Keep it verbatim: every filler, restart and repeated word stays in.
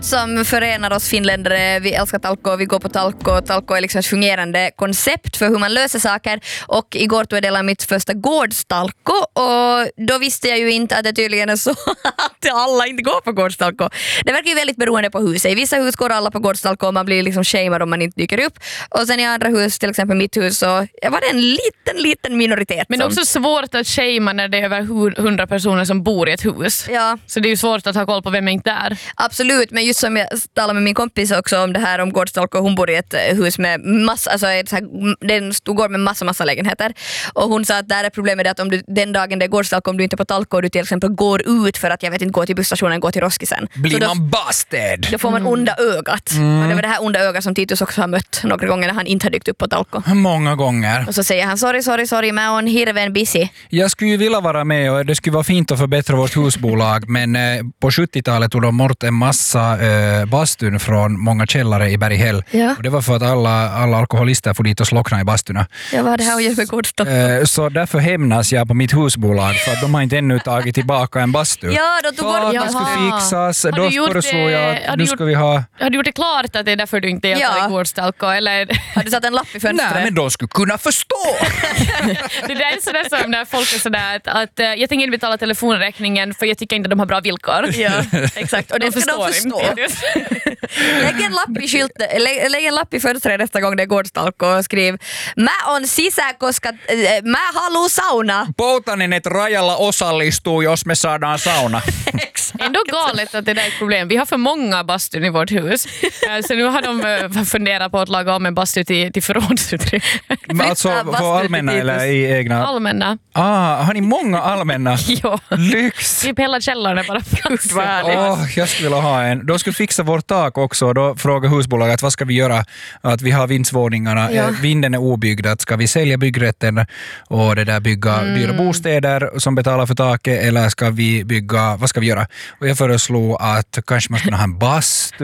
som förenar oss finländare. Vi älskar Talko, vi går på Talko. Talko är liksom ett fungerande koncept för hur man löser saker. Och igår tog jag del av mitt första gårdstalko. Och då visste jag ju inte att det tydligen är så att alla inte går på gårdstalko. Det verkar ju väldigt beroende på huset. I vissa hus går alla på gårdstalko och man blir liksom shamed om man inte dyker upp. Och sen i andra hus, till exempel mitt hus, så var det en liten, liten minoritet. Men det är som... också svårt att shamea när det är över hundra personer som bor i ett hus. Ja. Så det är ju svårt att ha koll på vem är inte där. Absolut, men just som jag talade med min kompis också om det här om gårdstalko. Hon bor i ett hus med massa, alltså ett så här, det är en stor gård med massa, massa lägenheter. Och hon sa att där är problemet att om du, den dagen det är gårdstalko, om du inte är på talko och du till exempel går ut för att jag vet inte, gå till busstationen, gå till Roskisen. Blir då, man busted? Då får man onda ögat. Mm. Och det var det här onda ögat som Titus också har mött några gånger när han inte har dykt upp på talko. Många gånger. Och så säger han, sorry, sorry, sorry, men hon hirven busy. Jag skulle ju vilja vara med och det skulle vara fint att förbättra vårt husbolag, men eh, på sjuttiotalet tog de bort en massa eh, bastun från många källare i Berghäll. Ja. Och det var för att alla, alla alkoholister får dit och slockna i basturna. Ja, vad det här att göra med gårdstalko? Eh, så därför hämnas jag på mitt husbolag för att de har inte ännu tagit tillbaka en bastu. Ja, då tog för att bort- det skulle Jaha. fixas. Har du Då gjort föreslår det- jag har att du nu gjort- ska vi ha... Har du gjort det klart att det är därför du inte deltar Ja. i gårdstalko? Eller? Har du satt en lapp i fönstret? Nej, men de skulle kunna förstå! Det där är sådär som när folk är sådär att, att eh, jag tänker inte betala telefonräkningen för jag tycker inte att de har bra villkor. Ja, exakt. Och det De ska de förstår förstå. inte. Lägg en lapp i skylten, lägg, lägg en lapp i fönstret nästa gång det är gårdstalko och skriv mä on sisä, koska äh, mä haluu sauna. Poutanen, että rajalla osallistuu, jos me saadaan sauna. Ändå galet att det där är ett problem. Vi har för många bastun i vårt hus. Eh, Så nu har de eh, funderat på att laga om en bastu till, till förrådsutrymme. Men alltså bastu för allmänna till eller i egna? Allmänna. Ah, har ni många allmänna? Ja. Lyx! Typ hela källaren är bara plats. Åh, jag skulle vilja ha en. De skulle fixa vårt tak också. Då frågar husbolaget vad ska vi göra? Att vi har vindsvåningarna. Ja. Eh, Vinden är obyggd. Att ska vi sälja byggrätten och det där bygga Mm. dyra bostäder som betalar för taket, eller ska vi bygga, vad ska vi göra? Och jag föreslår att kanske man ska ha en bastu